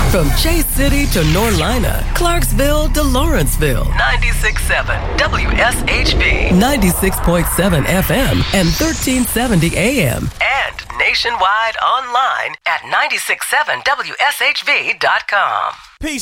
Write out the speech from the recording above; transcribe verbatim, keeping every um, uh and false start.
From Chase City to Norlina, Clarksville to Lawrenceville. ninety-six point seven W S H V. ninety-six point seven F M and thirteen seventy A M. And nationwide online at nine six seven W S H V dot com.